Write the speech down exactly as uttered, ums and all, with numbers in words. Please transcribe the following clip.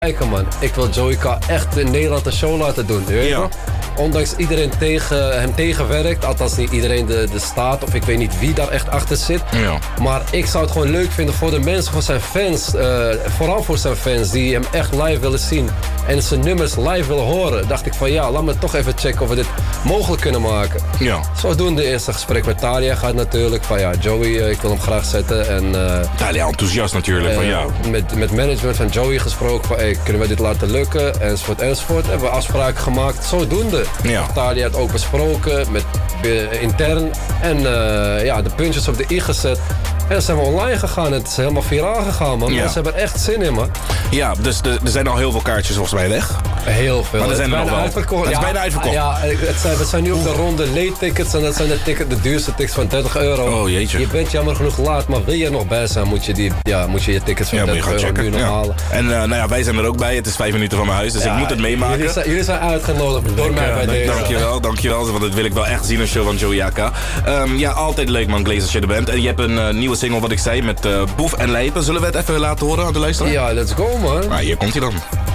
Kijken man, ik wil Joey K echt in Nederland een show laten doen, weet je Ja. wel? Ondanks iedereen tegen, hem tegenwerkt, althans niet iedereen de, de staat of ik weet niet wie daar echt achter zit. Ja. Maar ik zou het gewoon leuk vinden voor de mensen, voor zijn fans, uh, vooral voor zijn fans die hem echt live willen zien en zijn nummers live willen horen. Dacht ik van ja, laat me toch even checken of we dit mogelijk kunnen maken. Ja. Zodoende eerste gesprek met Talia gaat natuurlijk van ja, Joey, uh, ik wil hem graag zetten en... Uh, Talia enthousiast natuurlijk, van ja. Met, met management van Joey gesproken van hey, kunnen we dit laten lukken, enzovoort, enzovoort. Hebben we afspraken gemaakt, zodoende. Ja. Talia had ook besproken, met, uh, intern. En uh, ja, de puntjes op de i gezet. En dan zijn we online gegaan. Het is helemaal viraal gegaan, man. Ja. Mensen hebben er echt zin in, man. Ja, dus de, er zijn al heel veel kaartjes volgens mij weg. Heel veel. Maar er zijn het er nog wel. uitverkocht. Het is ja, bijna uitverkocht. Ja, het zijn, we zijn nu op de ronde leedtickets. En dat zijn de, ticket, de duurste tickets van dertig euro. Oh, jeetje. Je bent jammer genoeg laat, maar wil je er nog bij zijn, moet je, die, ja, moet je je tickets van Ja, moet je dertig gaan euro checken. nu nog Ja. halen. En uh, nou ja, wij zijn er ook bij. Het is vijf minuten van mijn huis, dus Ja, ik moet het meemaken. Jullie zijn, jullie zijn uitgenodigd door mij bij Dank, deze. dankjewel, dankjewel. Want dat wil ik wel echt zien, een show van Joey K. Um, ja, altijd leuk man, Glaze als je er bent. En je hebt een uh, nieuwe single, wat ik zei, met uh, Boef en Lijpen. Zullen we het even laten horen aan de luisteraar? Ja, let's go man. Nou, hier komt hij dan.